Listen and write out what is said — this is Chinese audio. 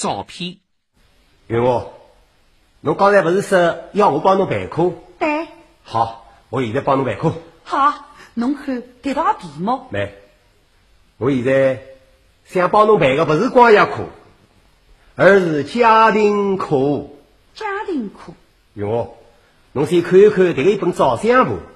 照片。 云华，侬刚才不是说要我帮侬备课？ 对。 好，我现在帮侬备课。 好，侬看这道题目。 来，我现在想帮侬备个不是光业课，而是家庭课。 家庭课。 云华，侬先看一看这个一本照相簿。